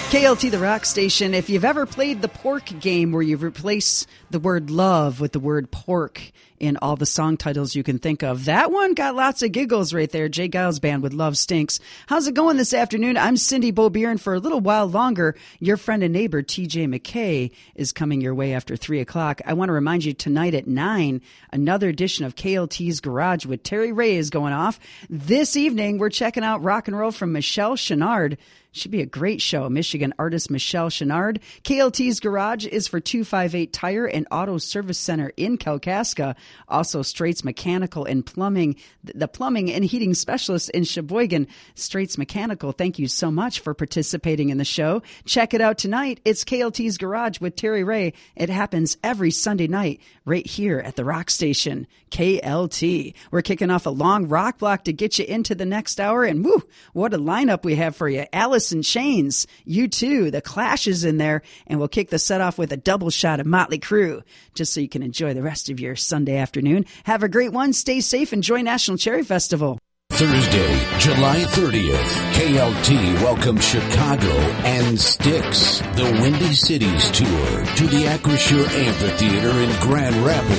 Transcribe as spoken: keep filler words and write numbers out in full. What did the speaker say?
K L T, the rock station. If you've ever played the pork game where you replace the word love with the word pork in all the song titles you can think of, that one got lots of giggles right there. Jay Giles Band with Love Stinks. How's it going this afternoon? I'm Cindy Beaubier, and for a little while longer, your friend and neighbor T J McKay is coming your way after three o'clock. I want to remind you tonight at nine, another edition of K L T's Garage with Terry Ray is going off. This evening, we're checking out rock and roll from Michelle Chenard. Should be a great show. Michigan artist Michelle Chenard. K L T's Garage is for two fifty-eight Tire and Auto Service Center in Kalkaska. Also, Straits Mechanical and Plumbing, the plumbing and heating specialist in Sheboygan. Straits Mechanical, thank you so much for participating in the show. Check it out tonight. It's K L T's Garage with Terry Ray. It happens every Sunday night right here at the rock station, K L T. We're kicking off a long rock block to get you into the next hour, and woo, what a lineup we have for you. Alice in Chains, U two, The Clash is in there, and we'll kick the set off with a double shot of Motley Crue, just so you can enjoy the rest of your Sunday afternoon. Have a great one. Stay safe. Enjoy National Cherry Festival. Thursday, July thirtieth, K L T welcomes Chicago and Styx, the Windy Cities Tour, to the Acrisure Amphitheater in Grand Rapids.